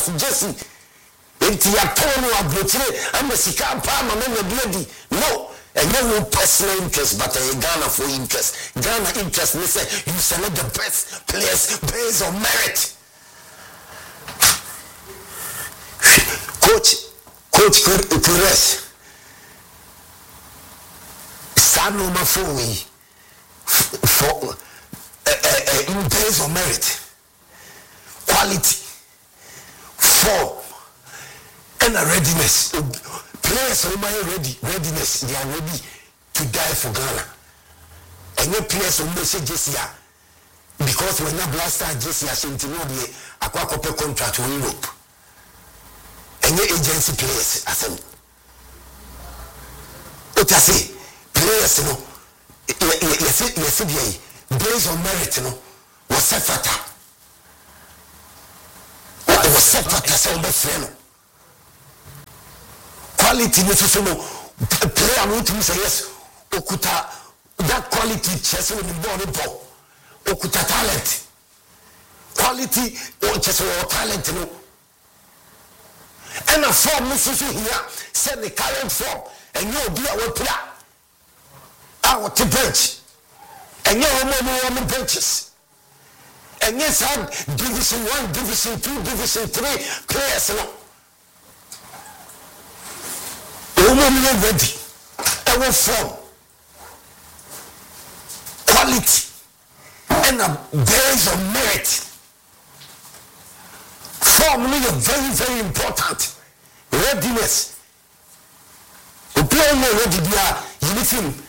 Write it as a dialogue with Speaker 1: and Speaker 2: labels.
Speaker 1: Jesse. It's your tone of Brooklyn. I'm a Sika Palmer, Bloody. No, and no personal interest, but a Ghana for interest. Ghana interest, they say you select the best players based on merit. Coach Kures. Sano Mafoi for based on merit. Quality. Form. And a readiness. Players are readiness. They are ready to die for Ghana. And your players will message Jessia. Because when you blast out Jessia, she will be a quack contract to Europe. And your agency players, I said. What I say, players, you know, based on merit, you know, was set fata. Was set fata, so the friend. Quality necessary player want to say yes okuta that quality chess with the ball okuta talent quality or chess or talent no and a form necessary here send the current form and you be our player our bench and you are benches and yes division 1 division 2 division 3 players no ready, our form, quality, and a base of merit. Form is very, very important. Readiness. You play ready, you need him.